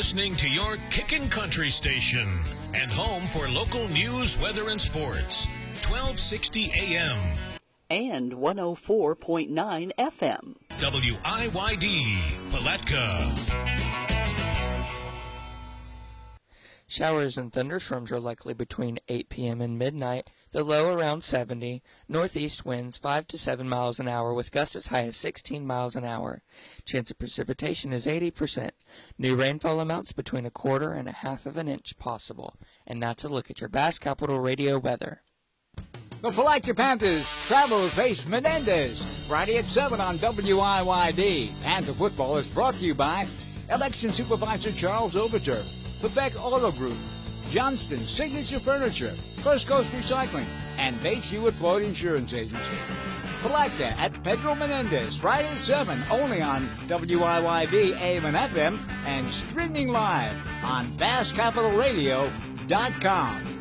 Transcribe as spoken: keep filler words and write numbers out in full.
Listening to your Kickin' Country station and home for local news, weather, and sports. twelve sixty A M. And one oh four point nine F M. W I Y D, Palatka. Showers and thunderstorms are likely between eight p.m. and midnight, the low around seventy, northeast winds five to seven miles an hour with gusts as high as sixteen miles an hour. Chance of precipitation is eighty percent. New rainfall amounts between a quarter and a half of an inch possible. And that's a look at your Bass Capital Radio weather. The Palatka Panthers travel to face Menendez Friday at seven on W I Y D. Panther football is brought to you by Election Supervisor Charles Overture, Quebec Auto Group, Johnston Signature Furniture, First Coast Recycling, and Bates Hewitt Floyd Insurance Agency. Palatka at Pedro Menendez Friday at seven, only on W I Y D A M and F M, and streaming live on Bass Capital Radio dot com.